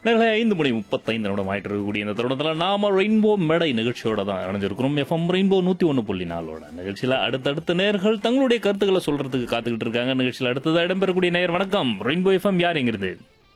நேரலை 5:35 ஆயிட்டு இருக்கக்கூடிய இந்த தருணத்தில் நாம ரெயின்போ மேடை நிகழ்ச்சியோட தான் இணைஞ்சிருக்கிறோம். எஃப்எம் ரெயின்போ 101.4 நிகழ்ச்சியில் அடுத்தடுத்த நேயர்கள் தங்களுடைய கருத்துக்களை சொல்றதுக்கு காத்துக்கிட்டு இருக்காங்க. நிகழ்ச்சியில் அடுத்ததாக இடம்பெறக்கூடிய நேயர் வணக்கம். ரெயின்போ எஃப்எம் யாருங்கிறது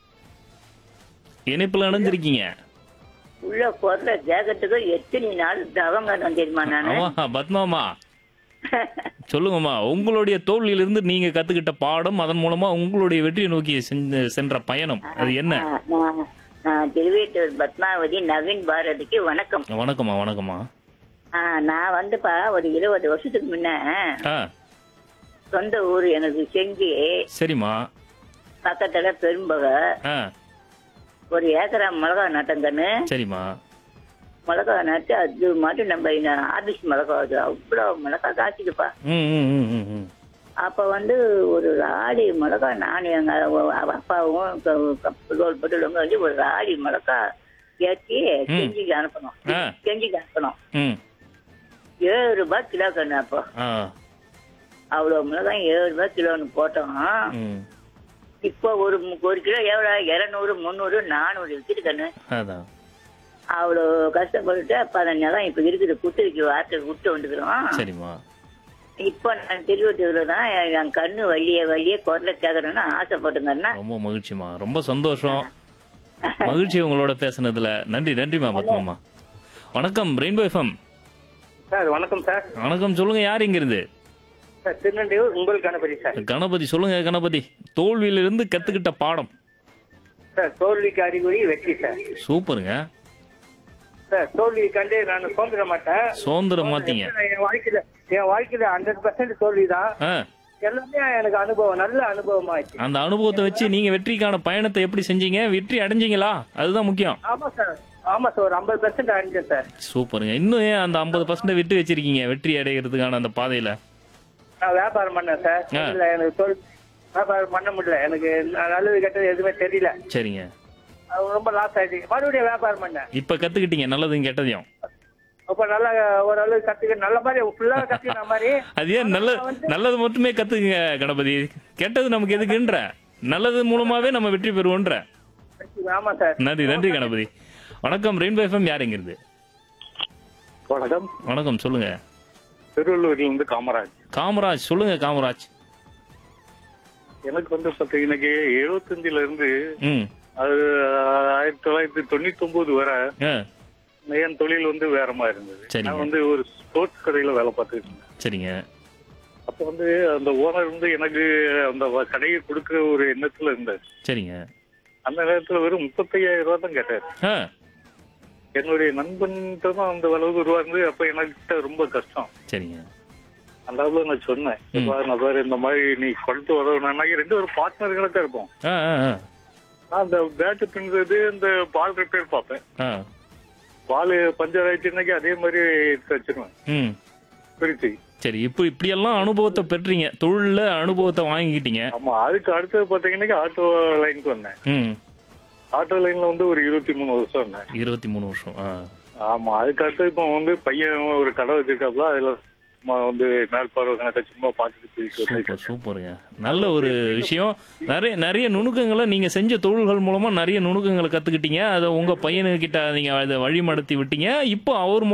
இணைப்பில் இணைஞ்சிருக்கீங்க? உள்ள போடுற ஜாக்கெட்டுக்கு எத்தனை நாள் தவங்க தெரியுமா நானு? ஆமா பத்மாமா, சொல்லுங்கம்மா. உங்களுடைய தோல்வியிலிருந்து நீங்க கத்துக்கிட்ட பாடம், அதன் மூலமா உங்களுடைய வெற்றியை நோக்கி சென்ற பயணம் அது என்ன? நான் திருவேட்டூர் பத்மாவதி நவீன் பாரதிக்கு வணக்கம். வணக்கம்மா. வணக்கம்மா. நான் வந்துப்பா ஒரு 20 வருஷத்துக்கு முன்ன ஆ, சொந்த ஊர் எனக்கு செஞ்சு சரிம்மா. பக்கத்துல பெரும்பக ஆ, ஒரு ஏக்கரா மிளகா நட்டங்கன்னு சரிம்மா. மிளகா நட்டு அது மட்டும் நம்ம ஆபீஸ் மிளகா, அது அவ்வளவு மிளகா காய்ச்சிதுப்பா. ம் ம் ம் ம் ம். அப்ப வந்து ஒரு ராடி மிளகா நான் எங்க அப்பாவும் பெட்ரோல் பெட்ரோலுங்க வந்து ஒரு ராடி மிளகா ஏற்றி செஞ்சுக்கு அனுப்பணும். ஆ. செஞ்சுக்கு அனுப்பணும். ம். 7 ரூபாய் கிலோ கண்ணு. அப்போ ஆ. அவ்வளவு மிளகாய் 7 ரூபாய் கிலோன்னு போட்டோம். ம். இப்போ ஒரு கிலோ எவ்வளவு 200 300 400 விற்கிது கண்ணு. அதான். அவ்வளோ கஷ்டப்பட்டுட்டு அப்ப அந்த நிலம் இப்ப இருக்குது. குத்துருக்கு வாரத்துக்கு விட்டு வந்துக்கிறோம். சரிம்மா. இப்போ நான் திருவட்டூர்ல தான் என் கண்ணு வழியே குரல கேட்கணும்னு ஆசைப்பட்டுங்கன்னா. ரொம்ப மகிழ்ச்சிமா, ரொம்ப சந்தோஷம். மகிழ்ச்சி உங்களோட பேசுனதுல. நன்றி. நன்றிமா பத்மாமா. வணக்கம் ரெயின்போ எஃப்எம். சார் வணக்கம் சார். வணக்கம், சொல்லுங்க. யார் இங்க இருந்து? சார் திருநெல்வேலி உங்கள் கணபதி சார். கணபதி, சொல்லுங்க கணபதி. தோல்வியிலிருந்து கத்துக்கிட்ட பாடம். சார் தோல்விக்கு அறிகுறி வெற்றி சார். சூப்பருங்க. சார் தோல்வி கண்டு நான் சோர்ந்துட மாட்டேன். சுதந்திர மாத்தீங்க. என் வாழ்க்கையில 100% தோல்வி தான். ஆ, எல்லாமே எனக்கு அனுபவம், நல்ல அனுபவம் ஆயிடுச்சு. அந்த அனுபவத்தை வச்சு நீங்க வெற்றிக்கான பயணத்தை எப்படி செஞ்சீங்க? வெற்றி அடைஞ்சீங்களா? அதுதான் முக்கியம். ஆமா சார். ஆமா சார், ஒரு 50% அடைஞ்சேன் சார். சூப்பருங்க. இன்னும் ஏன் அந்த 50% விட்டு வச்சிருக்கீங்க வெற்றி அடைகிறதுக்கான அந்த பாதையில? நான் வியாபாரம் பண்ணேன் சார். ஆ. இல்ல எனக்கு வியாபாரம் பண்ண முடியல. எனக்கு நல்லது கெட்டது எதுவுமே தெரியல. சரிங்க. அது ரொம்ப லாஸ் ஆயிடுச்சு. மறுபடியும் வியாபாரம் பண்ணேன். இப்ப கத்துக்கிட்டீங்க நல்லதும் கெட்டதையும். அப்ப நல்லா ஓரளவு கத்துக்க நல்ல மாதிரி ஃபுல்லா கத்துக்கிற மாதிரி. அது ஏன் நல்லது மட்டுமே கத்துக்குங்க கணபதி. கெட்டது நமக்கு எதுக்குன்ற? நல்லது மூலமாவே நம்ம வெற்றி பெறுவோன்ற. ஆமா சார். நன்றி. நன்றி கணபதி. வணக்கம் ரெயின்போ எஃப்எம் யாருங்கிறது? வணக்கம். வணக்கம், சொல்லுங்க. திருவள்ளூர்ல இருந்து காமராஜ். காமராஜ், சொல்லுங்க காமராஜ். எனக்கு வந்து பாத்தீங்கன்னா 75ல இருந்து ம். அது 1999 வரை ஆ, என் தொழில் வந்து வேற மாதிரி இருந்தது. சரிங்க. நான் வந்து ஒரு ஸ்போர்ட்ஸ் கடையில வேலை பார்த்துட்டு இருந்தேன். சரிங்க. அப்ப வந்து அந்த ஓனர் வந்து எனக்கு அந்த கடையை கொடுக்கிற ஒரு எண்ணத்துல இருந்தார். சரிங்க. அந்த நேரத்துல வெறும் 35,000 ரூபாய் தான் கேட்டாரு. ஆ, என்னுடைய நண்பன்கிட்ட தான் அந்த அளவுக்கு ரூபா இருந்து. அப்ப எனக்கு ரொம்ப கஷ்டம். சரிங்க. அந்த அளவுல நான் சொன்னேன், நான் பாரு இந்த மாதிரி நீ கொண்டு வரணும்னா 2 ஒரு பார்ட்னர்களா தான் இருப்போம். ஆ, ஆ, ஆ. நான் அந்த பேட்டு பின்றது இந்த பால் ரிப்பேர் பார்ப்பேன். ஆ. பால் பஞ்சர் ஆயிடுச்சுன்னாக்கி அதே மாதிரி வச்சிருவேன் ம். பிரிச்சு. சரி, இப்படியெல்லாம் அனுபவத்தை பெற்றீங்க, தொழில அனுபவத்தை வாங்கிக்கிட்டீங்க. ஆமா, அதுக்கு அடுத்தது பாத்தீங்கன்னா ஆட்டோ லைனுக்கு வந்தேன். ம். ஆட்டோ லைன்ல வந்து ஒரு 23 வருஷம் இருந்தேன். 23 வருஷம். ஆ. ஆமா, அதுக்கு அடுத்து இப்போ வந்து பையன் ஒரு கடை வச்சிருக்காப்ல. அதுல வந்து மேல்பார்வை கணக்கை சும்மா பார்த்துட்டு சூப்பர், சூப்பருங்க. நல்ல ஒரு விஷயம். நிறைய நுணுக்கங்களை நீங்க செஞ்ச தொழில்கள் மூலமா நிறைய நுணுக்கங்களை கத்துக்கிட்டீங்க. அதை உங்க பையனுக்கிட்ட நீங்க அதை வழிமடத்தி விட்டீங்க. இப்போ அவர்